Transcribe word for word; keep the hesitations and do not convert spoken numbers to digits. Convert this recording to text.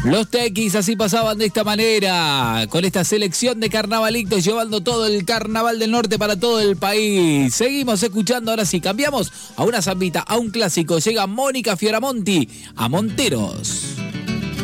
Los Tequis así pasaban de esta manera, con esta selección de carnavalitos, llevando todo el carnaval del norte para todo el país. Seguimos escuchando, ahora sí, cambiamos a una zambita, a un clásico. Llega Mónica Fioramonti a Monteros.